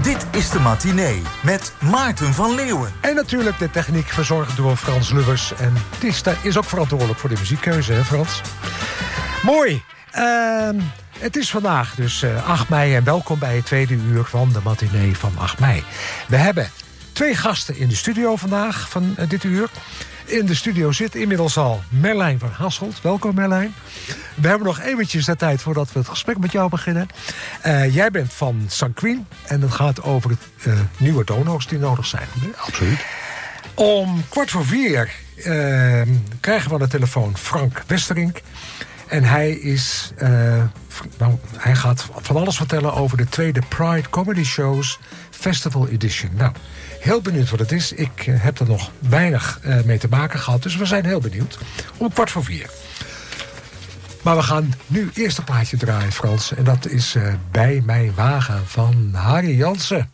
Dit is de matinee met Maarten van Leeuwen. En natuurlijk de techniek verzorgd door Frans Lubbers. En Tista is ook verantwoordelijk voor de muziekkeuze, hè Frans? Mooi. Het is vandaag dus 8 mei en welkom bij het tweede uur van de matinee van 8 mei. We hebben 2 gasten in de studio vandaag van dit uur. In de studio zit inmiddels al Merlijn van Hasselt. Welkom Merlijn. We hebben nog eventjes de tijd voordat we het gesprek met jou beginnen. Jij bent van Sanquin en het gaat over de nieuwe dono's die nodig zijn. Absoluut. Om 3:15 krijgen we aan de telefoon Frank Westerink. En hij gaat van alles vertellen over de tweede Pride Comedy Shows Festival Edition. Nou, heel benieuwd wat het is. Ik heb er nog weinig mee te maken gehad, dus we zijn heel benieuwd. Om 3:15. Maar we gaan nu eerst een plaatje draaien, Frans. En dat is Bij Mijn Wagen van Harry Jansen.